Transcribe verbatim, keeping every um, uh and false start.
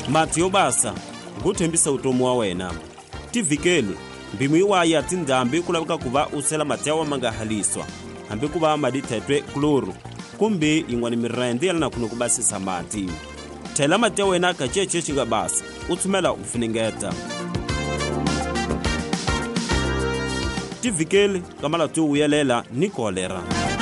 mati yo basa gu thembisa utomi wa wena. Tivikeli mbimu iwaya tindhambi ku laveka ku va u sela mati yawa ma nga haliswa hambi ku va ma di thetwe kloro kumbe yin'wana mirende yalana ku ni ku basisa mati. Thela mati ya wena ka cece xi nga basa u tshumela u funengeta. Tivikeli ka malatu yo vuyelela ni kolera.